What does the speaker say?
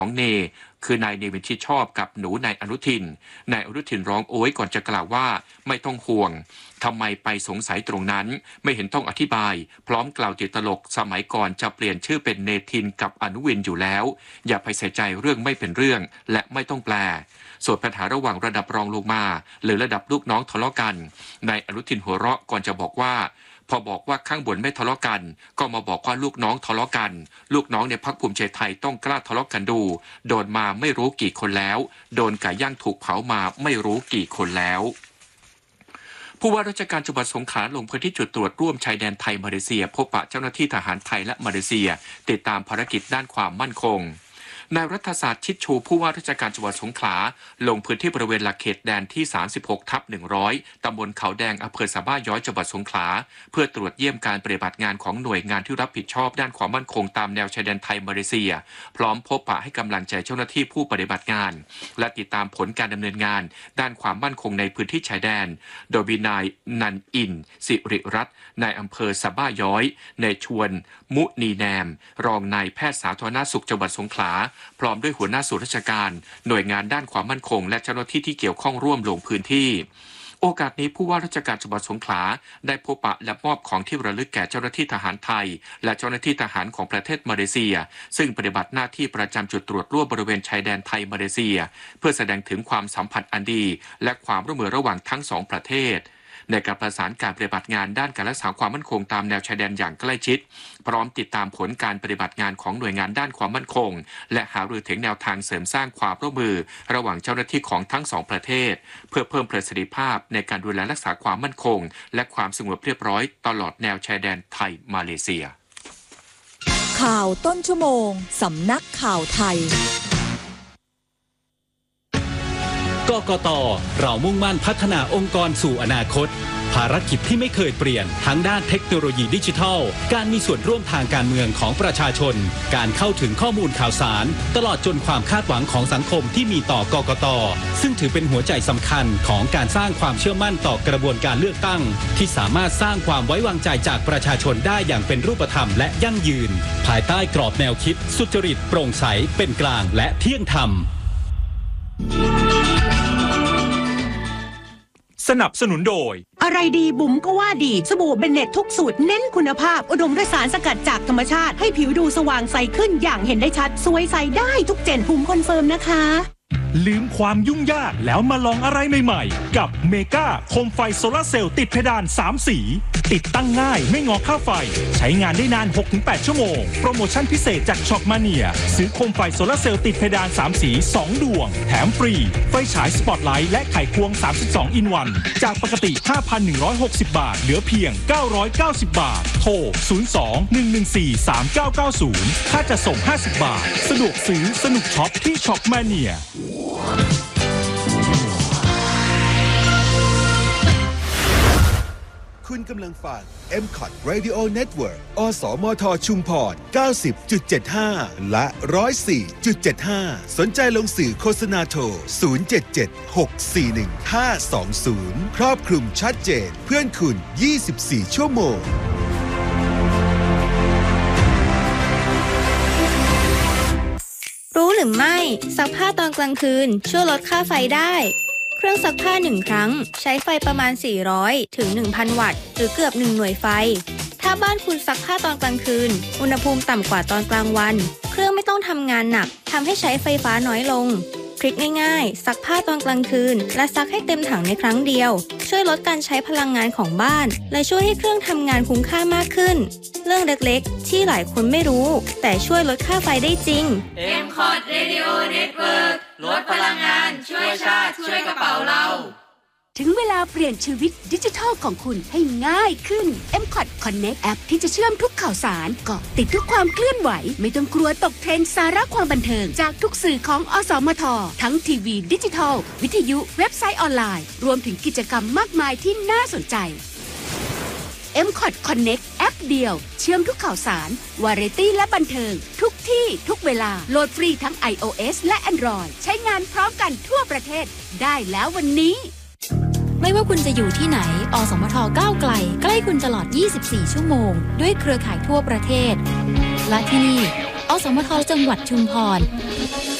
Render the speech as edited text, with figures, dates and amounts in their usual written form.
ของเนคือนายเนวินชิดชอบกับหนูนายอนุทินร้องโอยก่อนจะกล่าวว่าไม่ต้องห่วงทำไมไปสงสัยตรงนั้นไม่เห็นต้องอธิบายพร้อมกล่าวติดตลกสมัยก่อนจะเปลี่ยนชื่อเป็นเนทินกับอนุวินอยู่แล้วอย่าไปใส่ใจเรื่องไม่เป็นเรื่องและไม่ต้องแปลส่วนปัญหาระหว่างระดับรองลงมาหรือระดับลูกน้องทะเลาะกันนายอนุทินหัวเราะก่อนจะบอกว่าพอบอกว่าข้างบนไม่ทะเลาะกันก็มาบอกว่าลูกน้องทะเลาะกันลูกน้องในพรรคภูมิใจไทยต้องกล้าทะเลาะกันดูโดนมาไม่รู้กี่คนแล้วโดนไก่ย่างถูกเผามาไม่รู้กี่คนแล้วผู้ว่าราชการจังหวัดสงขลาลงพื้นที่จุดตรวจร่วมชายแดนไทยมาเลเซียพบปะเจ้าหน้าที่ทหารไทยและมาเลเซียติดตามภารกิจด้านความมั่นคงนายรัฐศาสตร์ชิดชูผู้ว่าราชการจังหวัดสงขลาลงพื้นที่บริเวณหลักเขตแดนที่ 36/100 ตำบลเขาแดงอำเภอสะบ้าย้อยจังหวัดสงขลาเพื่อตรวจเยี่ยมการปฏิบัติงานของหน่วยงานที่รับผิดชอบด้านความมั่นคงตามแนวชายแดนไทยมาเลเซียพร้อมพบปะให้กำลังใจเจ้าหน้าที่ผู้ปฏิบัติงานและติดตามผลการดำเนินงานด้านความมั่นคงในพื้นที่ชายแดนโดยมีนายนันอินสิริรัตน์นายอำเภอสะบ้าย้อยนายชวนมุนีแนมรองนายแพทย์สาธารณสุขจังหวัดสงขลาพร้อมด้วยหัวหน้าส่วนราชการหน่วยงานด้านความมั่นคงและเจ้าหน้าที่ที่เกี่ยวข้องร่วมลงพื้นที่โอกาสนี้ผู้ว่าราชการจังหวัดสงขลาได้พบปะและมอบของที่ระลึกแก่เจ้าหน้าที่ทหารไทยและเจ้าหน้าที่ทหารของประเทศมาเลเซียซึ่งปฏิบัติหน้าที่ประจำจุดตรวจร่วมบริเวณชายแดนไทยมาเลเซียเพื่อแสดงถึงความสัมพันธ์อันดีและความร่วมมือระหว่างทั้งสองประเทศในการประสานการปฏิบัติงานด้านการรักษาความมั่นคงตามแนวชายแดนอย่างใกล้ชิดพร้อมติดตามผลการปฏิบัติงานของหน่วยงานด้านความมั่นคงและหารือถึงแนวทางเสริมสร้างความร่วมมือระหว่างเจ้าหน้าที่ของทั้งสองประเทศเพื่อเพิ่มประสิทธิภาพในการดูแลรักษาความมั่นคงและความสงบเรียบร้อยตลอดแนวชายแดนไทยมาเลเซียข่าวต้นชั่วโมงสำนักข่าวไทยกกต.เรามุ่งมั่นพัฒนาองค์กรสู่อนาคตภารกิจที่ไม่เคยเปลี่ยนทั้งด้านเทคโนโลยีดิจิทัลการมีส่วนร่วมทางการเมืองของประชาชนการเข้าถึงข้อมูลข่าวสารตลอดจนความคาดหวังของสังคมที่มีต่อกกต.ซึ่งถือเป็นหัวใจสำคัญของการสร้างความเชื่อมั่นต่อกระบวนการเลือกตั้งที่สามารถสร้างความไว้วางใจจากประชาชนได้อย่างเป็นรูปธรรมและยั่งยืนภายใต้กรอบแนวคิดสุจริตโปร่งใสเป็นกลางและเที่ยงธรรมสนับสนุนโดยอะไรดีบุ๋มก็ว่าดีสบู่เบนเน็ตทุกสูตรเน้นคุณภาพอุดมด้วยสารสกัดจากธรรมชาติให้ผิวดูสว่างใสขึ้นอย่างเห็นได้ชัดสวยใสได้ทุกเจนบุ๋มคอนเฟิร์มนะคะลืมความยุ่งยากแล้วมาลองอะไรใหม่ๆกับเมกาโคมไฟโซลาร์เซลล์ติดเพดาน3สีติดตั้งง่ายไม่งอค่าไฟใช้งานได้นาน 6-8 ชั่วโมงโปรโมชั่นพิเศษจากช็อปมาเนียซื้อโคมไฟโซลาร์เซลล์ติดเพดาน3สี2ดวงแถมฟรีไฟฉายสปอตไลท์และไขควง32อินวันจากปกติ 5,160 บาทเหลือเพียง990บาทโทร02-114-3990ค่าจะส่ง50บาทสะดวกซื้อสนุกช็อปที่ช็อปมาเนียคุณกำลังฟัง MCOT Radio Network อสมทชุมพร 90.75 และ 104.75 สนใจลงสื่อโฆษณาโทร 077-641-520 ครอบคลุมชัดเจนเพื่อนคุณ 24 ชั่วโมงรู้หรือไม่ซักผ้าตอนกลางคืนช่วยลดค่าไฟได้เครื่องซักผ้า1ครั้งใช้ไฟประมาณ400ถึง 1,000 วัตต์หรือเกือบ1หน่วยไฟถ้าบ้านคุณซักผ้าตอนกลางคืนอุณหภูมิต่ำกว่าตอนกลางวันเครื่องไม่ต้องทำงานหนักทำให้ใช้ไฟฟ้าน้อยลงทริคง่ายๆซักผ้าตอนกลางคืนและซักให้เต็มถังในครั้งเดียวช่วยลดการใช้พลังงานของบ้านและช่วยให้เครื่องทำงานคุ้มค่ามากขึ้นเรื่องเล็กๆที่หลายคนไม่รู้แต่ช่วยลดค่าไฟได้จริง MCOT Radio Network ลดพลังงานช่วยชาติช่วยกระเป๋าเราถึงเวลาเปลี่ยนชีวิตดิจิทัลของคุณให้ง่ายขึ้น MCOT Connect แอปที่จะเชื่อมทุกข่าวสารเกาะติดทุกความเคลื่อนไหวไม่ต้องกลัวตกเทรนด์สาระความบันเทิงจากทุกสื่อของอสมททั้งทีวีดิจิทัลวิทยุเว็บไซต์ออนไลน์รวมถึงกิจกรรมมากมายที่น่าสนใจ MCOT Connect แอปเดียวเชื่อมทุกข่าวสารวาไรตี้และบันเทิงทุกที่ทุกเวลาโหลดฟรีทั้ง iOS และ Android ใช้งานพร้อมกันทั่วประเทศได้แล้ววันนี้ไม่ว่าคุณจะอยู่ที่ไหนอสมทก้าวไกลใกล้คุณตลอด24ชั่วโมงด้วยเครือข่ายทั่วประเทศและที่นี่ออสมทจังหวัดชุมพร